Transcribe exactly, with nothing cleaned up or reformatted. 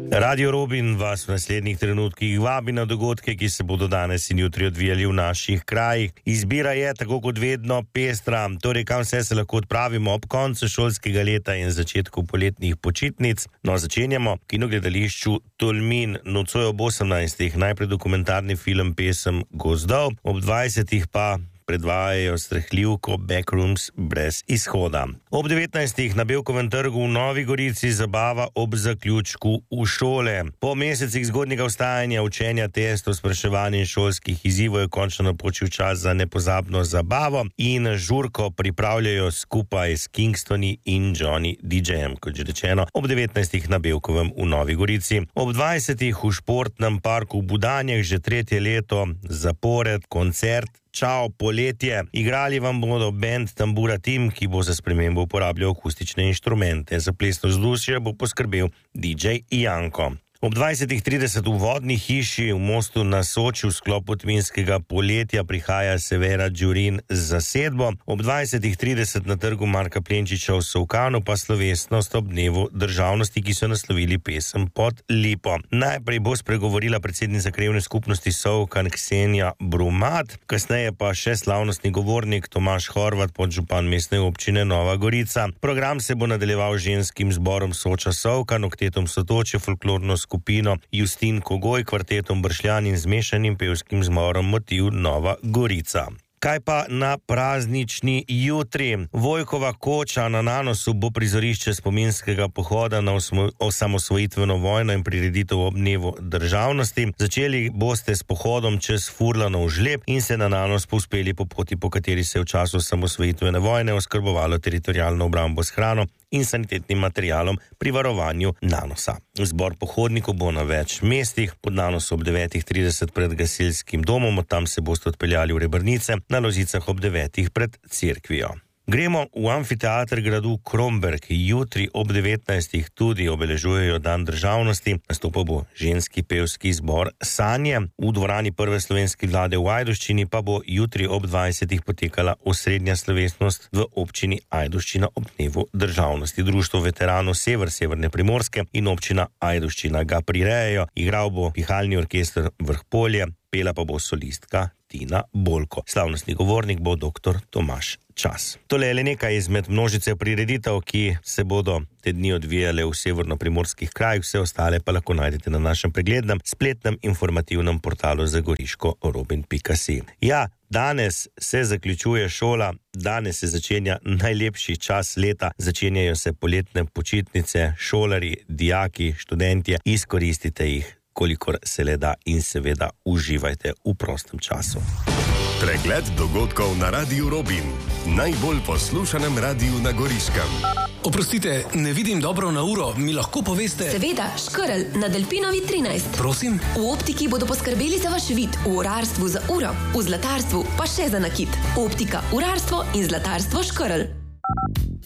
Radio Robin vas v naslednjih trenutkih vabi na dogodke, ki se bodo danes in jutri odvijali v naših krajih. Izbira je, tako kot vedno, pestra. Torej, kam vse se lahko odpravimo ob koncu šolskega leta in začetku poletnih počitnic. No, začenjamo v kinogledališču Tolmin. Nocoj ob osemnajstih najprej dokumentarni film Pesem gozdov, ob dvajsetih pa predvajajo strahljivko Backrooms brez izhoda. Ob devetnajstih na Bevkovem trgu v Novi Gorici zabava ob zaključku v šole. Po mesecih zgodnjega vstajanja, učenja, testov, spraševanja in šolskih izzivov je končno napočil čas za nepozabno zabavo in žurko pripravljajo skupaj s Kingstoni in Johnny D J-em, kot že rečeno, ob devetnajstih na Bevkovem v Novi Gorici. Ob dvajsetih v športnem parku v Budanjah že tretje leto zapored koncert Čao poletje. Igrali vam bodo band Tambura Team, ki bo za spremembo uporabljal akustične inštrumente. Za plesno vzdušje bo poskrbel D J Janko. Ob dvajsetih trideset v vodni hiši v Mostu na Soči v sklopu tvinskega poletja prihaja Severa Đurin z zasedbo. Ob dvajsetih trideset na trgu Marka Plenčiča v Solkanu pa slovesnost ob dnevu državnosti, ki so naslovili pesem Pod lipo. Najprej bo spregovorila predsednica krajevne skupnosti Solkan Ksenija Brumat, kasneje pa še slavnostni govornik Tomaž Horvat, podžupan mestne občine Nova Gorica. Program se bo nadaljeval ženskim zborom Soča Solkan, oktetom Sotočje, folklorno skupino Justin Kogoj, kvartetom Bršljan in zmešanim pevskim zborom Motiv Nova Gorica. Kaj pa na praznični jutri? Vojkova koča na Nanosu bo prizorišče spominskega pohoda na osamosvojitveno vojno in prireditev ob dnevu državnosti. Začeli boste s pohodom čez Furlanov žleb in se na Nanos povzpeli po poti, po kateri se je v času osamosvojitvene vojne oskrbovalo teritorialno obrambo s hrano in sanitetnim materialom pri varovanju Nanosa. Zbor pohodnikov bo na več mestih, pod Nanosu ob devetih trideset pred gasilskim domom, od tam se boste odpeljali v Rebrnice, na Lozicah ob devetih pred cerkvijo. Gremo v amfiteater gradu Kromberk. Jutri ob devetnajstih tudi obeležujejo dan državnosti. Nastopal bo ženski pevski zbor Sanje. V dvorani prve slovenske vlade v Ajdovščini pa bo jutri ob dvajsetih potekala osrednja slovesnost v občini Ajdovščina ob dnevu državnosti. Društvo veteranov Sever, Severne Primorske in občina Ajdovščina ga prirejajo. Igral bo pihalni orkester Vrhpolje, pela pa bo solistka Tina Bolko. Slavnostni govornik bo doktor Tomaž Čas. Tole je le nekaj izmed množice prireditev, ki se bodo te dni odvijale v severno-primorskih krajih, vse ostale pa lahko najdete na našem preglednem spletnem informativnem portalu za goriško robin pika si. Ja, danes se zaključuje šola, danes se začenja najlepši čas leta, začenjajo se poletne počitnice, šolari, dijaki, študentje, izkoristite jih, kolikor se le da in seveda uživajte v prostem času. Pregled dogodkov na Radiu Robin, najbolj poslušanem radiju na Goriškem. Oprostite, ne vidim dobro na uro, mi lahko poveste? Seveda, Škrl na Delpinovi trinajst. Prosim? V optiki bodo poskrbeli za vaš vid, v urarstvu za uro, v zlatarstvu pa še za nakit. Optika, urarstvo in zlatarstvo Škrl.